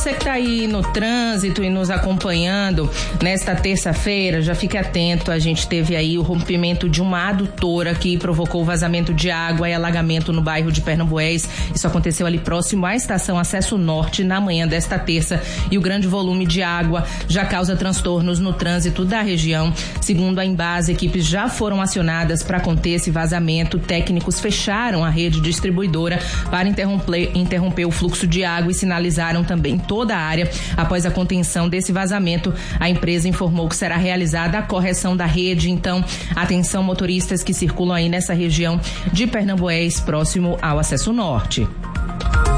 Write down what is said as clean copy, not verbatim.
você que está aí no trânsito e nos acompanhando nesta terça-feira, já fique atento, a gente teve aí o rompimento de uma adutora que provocou vazamento de água e alagamento no bairro de Pernambués. Isso aconteceu ali próximo à estação Acesso Norte na manhã desta terça, e o grande volume de água já causa transtornos no trânsito da região. Segundo a Embasa, equipes já foram acionadas para conter esse vazamento. Técnicos fecharam a rede distribuidora para interromper o fluxo de água e sinalizaram também toda a área. Após a contenção desse vazamento, a empresa informou que será realizada a correção da rede. Então, atenção motoristas que circulam aí nessa região de Pernambués, próximo ao Acesso Norte.